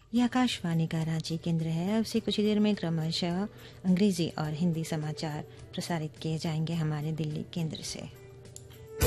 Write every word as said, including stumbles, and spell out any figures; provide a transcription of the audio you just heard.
ये आकाशवाणी का रांची केंद्र है। अब से कुछ ही देर में क्रमशः अंग्रेजी और हिंदी समाचार प्रसारित किए जाएंगे हमारे दिल्ली केंद्र से।